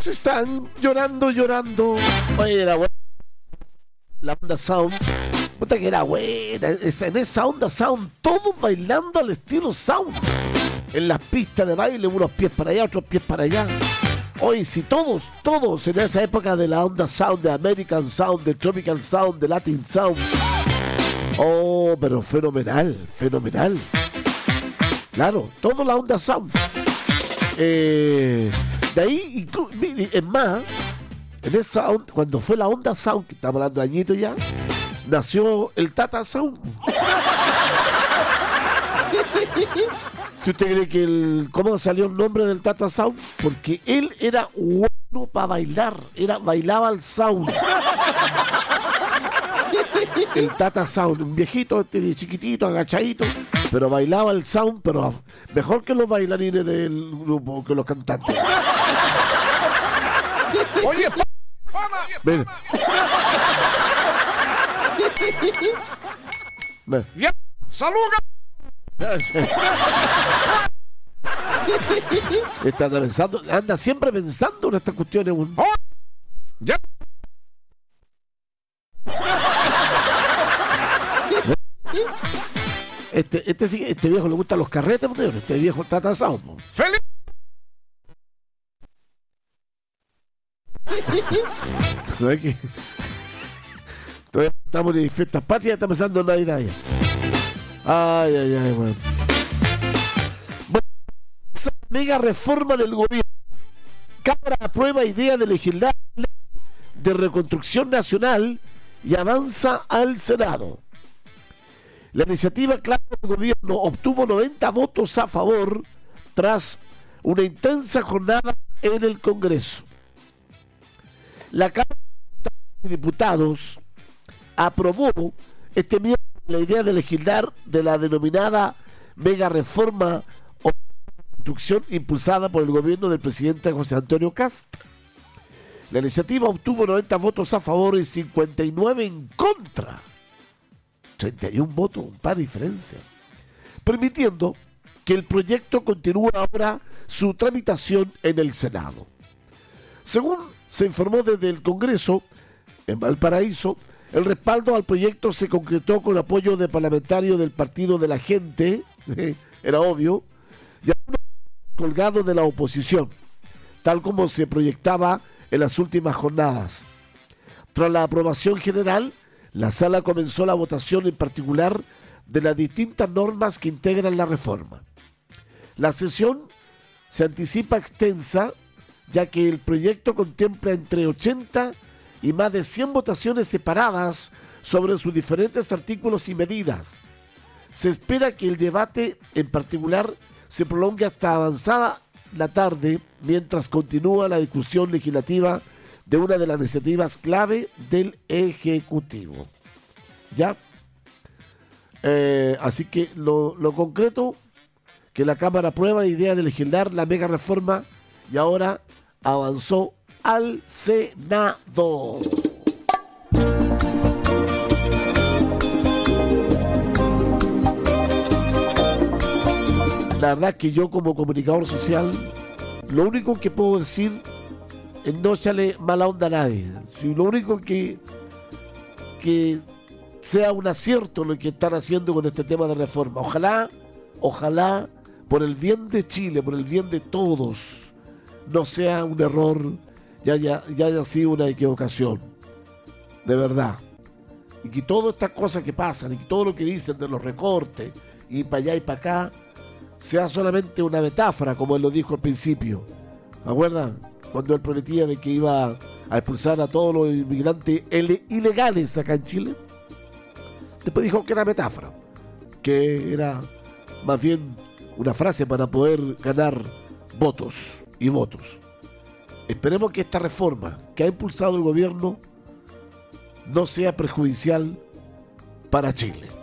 están llorando. Oye, era buena la onda Sound. Puta que era buena. En esa onda Sound, todos bailando al estilo Sound. En las pistas de baile, unos pies para allá, otros pies para allá. Oye, si todos en esa época de la onda Sound, de American Sound, de Tropical Sound, de Latin Sound. Oh, pero fenomenal. Claro, toda la onda Sound. De ahí, es más, en esa onda, cuando fue la onda Sound, que estamos hablando de añitos ya, nació el Tata Sound. Si usted cree que ¿cómo salió el nombre del Tata Sound? Porque él era bueno para bailar, bailaba al sound. El Tata Sound, un viejito, chiquitito, agachadito, pero bailaba el sound, pero mejor que los bailarines del grupo, que los cantantes. Oye, pana. Ya, saluda. Anda siempre pensando en estas cuestiones. Ya. Este viejo le gustan los carretes, este viejo está atasado. ¡Feliz! ¿No es que todavía estamos en fiestas patrias, está empezando Navidad ya? Ay, bueno. Esa mega reforma del gobierno. Cámara aprueba idea de legislar de reconstrucción nacional y avanza al Senado. La iniciativa clave del gobierno obtuvo 90 votos a favor tras una intensa jornada en el Congreso. La Cámara de Diputados aprobó este miércoles la idea de legislar de la denominada mega reforma o construcción impulsada por el gobierno del presidente José Antonio Kast. La iniciativa obtuvo 90 votos a favor y 59 en contra. 31 votos, un par de diferencia, permitiendo que el proyecto continúe ahora su tramitación en el Senado. Según se informó desde el Congreso, en Valparaíso, el respaldo al proyecto se concretó con apoyo de parlamentarios del Partido de la Gente, era obvio, y algunos colgados de la oposición, tal como se proyectaba en las últimas jornadas. Tras la aprobación general, la sala comenzó la votación en particular de las distintas normas que integran la reforma. La sesión se anticipa extensa, ya que el proyecto contempla entre 80 y más de 100 votaciones separadas sobre sus diferentes artículos y medidas. Se espera que el debate en particular se prolongue hasta avanzada la tarde, mientras continúa la discusión legislativa de una de las iniciativas clave del Ejecutivo. ¿Ya? Así que lo concreto, que la Cámara aprueba la idea de legislar la mega reforma y ahora avanzó al Senado. La verdad que yo como comunicador social, lo único que puedo decir es no echarle mala onda a nadie. Si lo único que sea un acierto lo que están haciendo con este tema de reforma. Ojalá, por el bien de Chile, por el bien de todos, no sea un error, ya haya sido una equivocación. De verdad. Y que todas estas cosas que pasan, y que todo lo que dicen de los recortes, y para allá y para acá, sea solamente una metáfora, como él lo dijo al principio. ¿Se acuerdan? Cuando él prometía de que iba a expulsar a todos los inmigrantes ilegales acá en Chile. Después dijo que era metáfora, que era más bien una frase para poder ganar votos y votos. Esperemos que esta reforma que ha impulsado el gobierno no sea perjudicial para Chile.